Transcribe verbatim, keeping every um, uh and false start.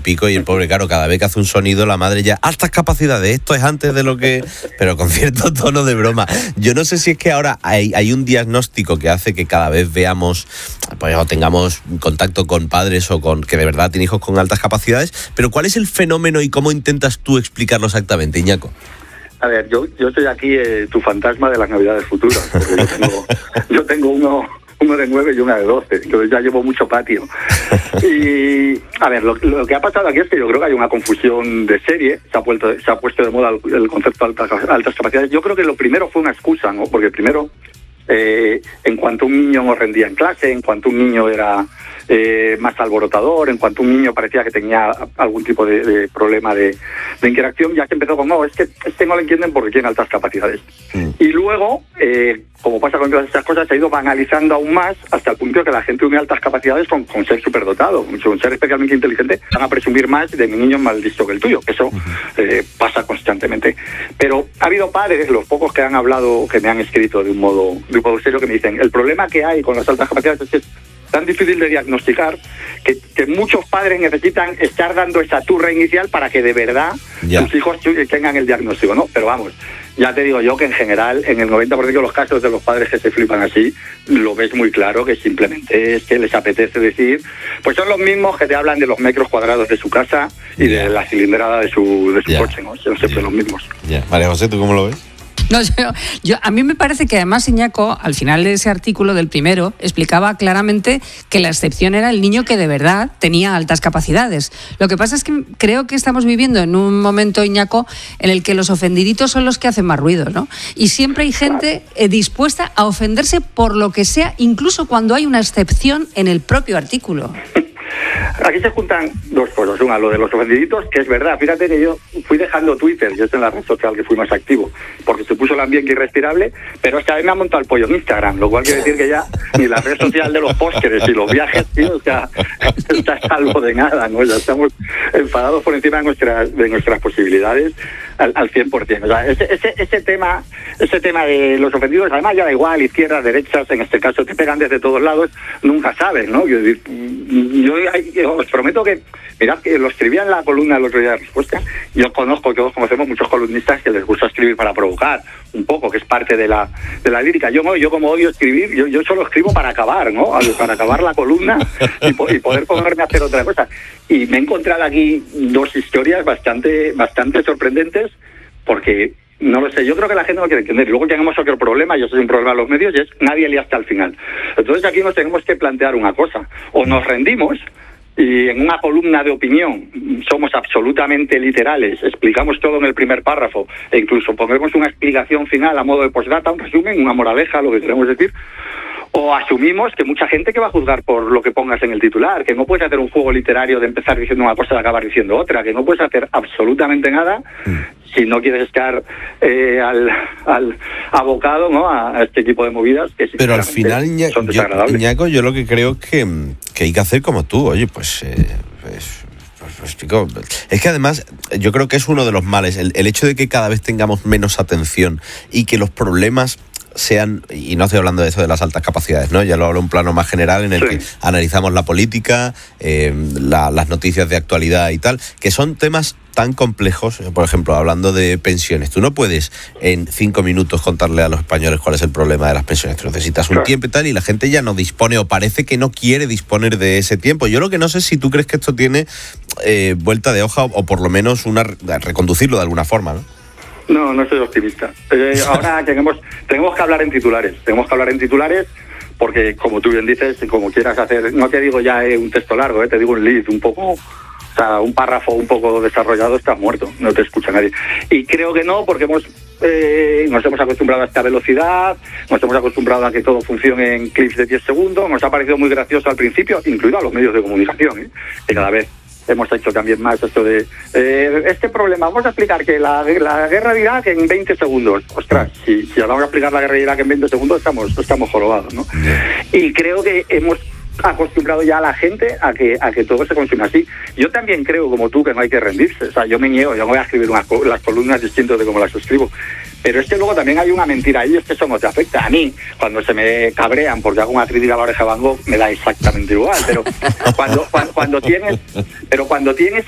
pico y el pobre, claro, cada vez que hace un sonido la madre ya, altas capacidades, esto es antes de lo que... Pero con cierto tono de broma. Yo no sé si es que ahora hay, hay un diagnóstico que hace que cada vez veamos, pues o tengamos contacto con padres o con que de verdad tienen hijos con altas capacidades, pero ¿cuál es el fenómeno y cómo intentas tú explicarlo exactamente, Iñaco? A ver, yo yo soy aquí eh, tu fantasma de las navidades futuras. Yo tengo, yo tengo uno, uno de nueve y una de doce, entonces ya llevo mucho patio. Y, a ver, lo, lo que ha pasado aquí es que yo creo que hay una confusión de serie, se ha, puesto, se ha puesto de moda el, el concepto de altas, altas capacidades. Yo creo que lo primero fue una excusa, ¿no? Porque primero, eh, en cuanto un niño no rendía en clase, en cuanto un niño era... Eh, más alborotador, en cuanto un niño parecía que tenía algún tipo de, de problema de, de interacción, ya que empezó con, no, es que este no lo entienden porque tiene altas capacidades. Mm. Y luego, eh, como pasa con todas estas cosas, se ha ido banalizando aún más hasta el punto de que la gente une altas capacidades con, con ser superdotado, con ser especialmente inteligente, van a presumir más de mi niño más listo que el tuyo, que eso eh, pasa constantemente. Pero ha habido padres, los pocos que han hablado, que me han escrito de un modo, de un modo serio, que me dicen, el problema que hay con las altas capacidades es que tan difícil de diagnosticar que, que muchos padres necesitan estar dando esa turra inicial para que de verdad ya. sus hijos tengan el diagnóstico, ¿no? Pero vamos, ya te digo yo que en general, en el noventa por ciento de los casos de los padres que se flipan así, lo ves muy claro que simplemente es que les apetece decir, pues son los mismos que te hablan de los metros cuadrados de su casa y ya. de la cilindrada de su, de su ya. coche, ¿no? Son siempre ya. los mismos. Ya. María José, ¿tú cómo lo ves? No, yo, yo, a mí me parece que además Iñaco, al final de ese artículo del primero, explicaba claramente que la excepción era el niño que de verdad tenía altas capacidades. Lo que pasa es que creo que estamos viviendo en un momento, Iñaco, en el que los ofendiditos son los que hacen más ruido, ¿no? Y siempre hay gente eh, dispuesta a ofenderse por lo que sea, incluso cuando hay una excepción en el propio artículo. Aquí se juntan dos cosas. Una, lo de los ofendiditos, que es verdad. Fíjate que yo fui dejando Twitter, yo estoy en la red social que fui más activo, porque se puso el ambiente irrespirable, pero es que a mí me ha montado el pollo en Instagram, lo cual quiere decir que ya ni la red social de los pósteres y los viajes, tío, o sea, está a salvo de nada, ¿no? Ya estamos enfadados por encima de nuestras, de nuestras posibilidades al, al cien por ciento. O sea, ese, ese, ese tema ese tema de los ofendidos, además ya da igual, izquierdas, derechas, en este caso te pegan desde todos lados, nunca sabes, ¿no? Yo, yo, yo os prometo que, mirad, que lo escribía en la columna el otro día de Respuesta. Yo conozco, todos conocemos muchos columnistas que les gusta escribir para provocar un poco, que es parte de la de la lírica. Yo no, yo como odio escribir, yo, yo solo escribo para acabar, ¿no? Para acabar la columna y, po- y poder ponerme a hacer otra cosa. Y me he encontrado aquí dos historias bastante, bastante sorprendentes, porque no lo sé, yo creo que la gente no quiere entender. Luego tenemos otro problema, y eso es un problema de los medios, y es nadie lee hasta el final. Entonces aquí nos tenemos que plantear una cosa: o nos rendimos y en una columna de opinión somos absolutamente literales, explicamos todo en el primer párrafo e incluso ponemos una explicación final a modo de postdata, un resumen, una moraleja, lo que queremos decir, o asumimos que mucha gente que va a juzgar por lo que pongas en el titular, que no puedes hacer un juego literario de empezar diciendo una cosa y acabar diciendo otra, que no puedes hacer absolutamente nada si no quieres estar eh, al, al abocado, ¿no?, a, a este tipo de movidas que pero al final, Iña, son desagradables. Yo, Iñaco, yo lo que creo es que, que hay que hacer como tú, oye, pues... Eh, pues Pues, chico, es que además yo creo que es uno de los males, el, el hecho de que cada vez tengamos menos atención y que los problemas sean, y no estoy hablando de eso de las altas capacidades, ¿no? Ya lo hablo en un plano más general en el sí. que analizamos la política, eh, la, las noticias de actualidad y tal, que son temas tan complejos. Por ejemplo, hablando de pensiones, tú no puedes en cinco minutos contarle a los españoles cuál es el problema de las pensiones. Tú necesitas un claro. tiempo y tal, y la gente ya no dispone, o parece que no quiere disponer de ese tiempo. Yo lo que no sé es si tú crees que esto tiene eh, vuelta de hoja, o por lo menos una reconducirlo de alguna forma, ¿no? No, no soy optimista. Eh, ahora tenemos tenemos que hablar en titulares. Tenemos que hablar en titulares porque, como tú bien dices, como quieras hacer, no te digo ya eh, un texto largo, eh, te digo un lead, un poco, o sea, un párrafo un poco desarrollado, estás muerto, no te escucha nadie. Y creo que no, porque hemos eh, nos hemos acostumbrado a esta velocidad, nos hemos acostumbrado a que todo funcione en clips de diez segundos, nos ha parecido muy gracioso al principio, incluido a los medios de comunicación, eh, que cada vez hemos hecho también más esto de eh, este problema. Vamos a explicar que la, la guerra de Irak en veinte segundos. Ostras, si, si vamos a explicar la guerra de Irak en veinte segundos, estamos estamos jorobados, ¿no? Y creo que hemos acostumbrado ya a la gente a que a que todo se consume así. Yo también creo, como tú, que no hay que rendirse. O sea, yo me niego, yo no voy a escribir unas, las columnas distintas de como las escribo. Pero es que luego también hay una mentira ahí, es que eso no te afecta. A mí, cuando se me cabrean porque hago una crítica a la oreja de Van Gogh, me da exactamente igual. Pero cuando, cuando, cuando tienes, pero cuando tienes